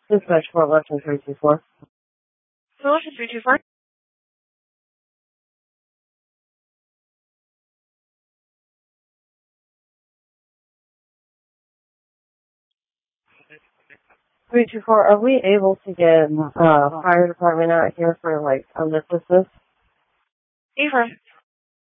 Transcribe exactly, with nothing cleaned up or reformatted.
Dispatch Fort Lexington three two four. Solution three two four. three two four, are we able to get uh fire department out here for like a lift assist? Affirm.